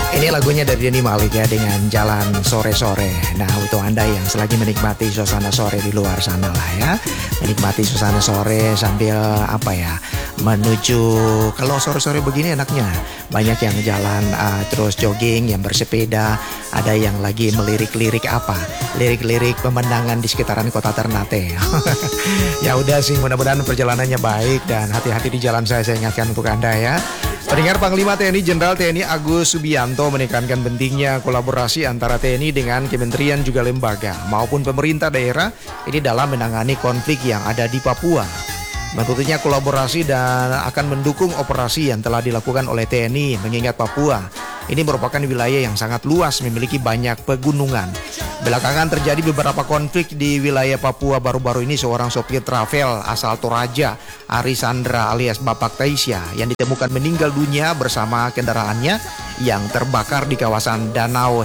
Ini lagunya dari Denny Malik ya, dengan Jalan Sore-Sore. Nah, untuk Anda yang selagi menikmati suasana sore di luar sana lah ya, menikmati suasana sore sambil menuju, kalau sore-sore begini enaknya banyak yang jalan terus jogging, yang bersepeda, ada yang lagi melirik-lirik lirik-lirik pemandangan di sekitaran kota Ternate. Ya udah sih, mudah-mudahan perjalanannya baik dan hati-hati di jalan. Saya ingatkan untuk Anda ya. Pendengar, Panglima TNI Jenderal TNI Agus Subianto menekankan pentingnya kolaborasi antara TNI dengan kementerian juga lembaga maupun pemerintah daerah ini dalam menangani konflik yang ada di Papua. Tentunya kolaborasi dan akan mendukung operasi yang telah dilakukan oleh TNI, mengingat Papua ini merupakan wilayah yang sangat luas, memiliki banyak pegunungan. Belakangan terjadi beberapa konflik di wilayah Papua. Baru-baru ini seorang sopir travel asal Toraja, Arisandra alias Bapak Taisya, yang ditemukan meninggal dunia bersama kendaraannya yang terbakar di kawasan Danau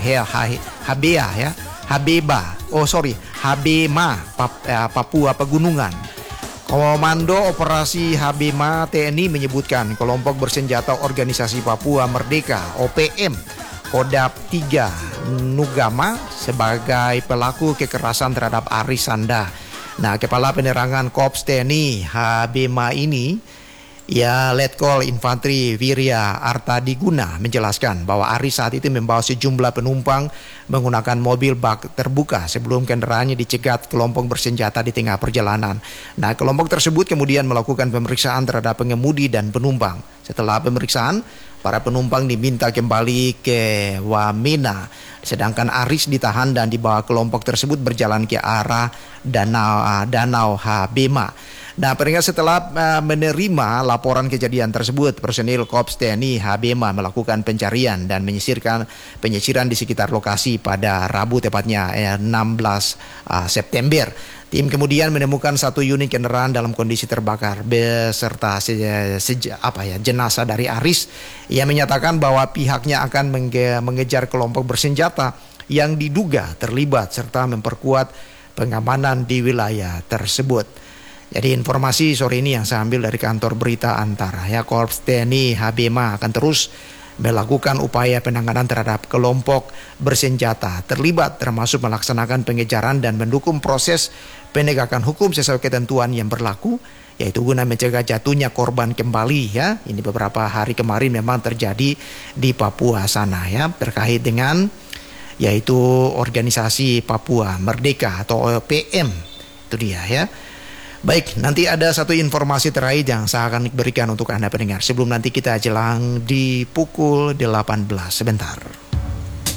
Habema, Papua Pegunungan. Komando Operasi Habema TNI menyebutkan kelompok bersenjata Organisasi Papua Merdeka (OPM) Kodam 3 Nugama sebagai pelaku kekerasan terhadap Arisanda. Nah, Kepala Penerangan Korps TNI Habema ini, ya, Letkol Infanteri Wirya Artadiguna, menjelaskan bahwa Aris saat itu membawa sejumlah penumpang menggunakan mobil bak terbuka sebelum kendaraannya dicegat kelompok bersenjata di tengah perjalanan. Nah, kelompok tersebut kemudian melakukan pemeriksaan terhadap pengemudi dan penumpang. Setelah pemeriksaan, para penumpang diminta kembali ke Wamena, sedangkan Aris ditahan dan dibawa kelompok tersebut berjalan ke arah Danau Habema. Nah, pendengar, setelah menerima laporan kejadian tersebut, personil Korps TNI Habema melakukan pencarian dan penyisiran di sekitar lokasi pada Rabu, tepatnya 16 September. Tim kemudian menemukan satu unit kendaraan dalam kondisi terbakar beserta jenazah dari Aris. Ia menyatakan bahwa pihaknya akan mengejar kelompok bersenjata yang diduga terlibat serta memperkuat pengamanan di wilayah tersebut. Jadi informasi sore ini yang saya ambil dari kantor berita Antara ya, Korps TNI Habema akan terus melakukan upaya penanganan terhadap kelompok bersenjata terlibat, termasuk melaksanakan pengejaran dan mendukung proses penegakan hukum sesuai ketentuan yang berlaku, yaitu guna mencegah jatuhnya korban kembali ya. Ini beberapa hari kemarin memang terjadi di Papua sana ya, terkait dengan yaitu Organisasi Papua Merdeka atau OPM. Itu dia ya. Baik, nanti ada satu informasi terakhir yang saya akan berikan untuk Anda pendengar sebelum nanti kita jelang di pukul 18 sebentar.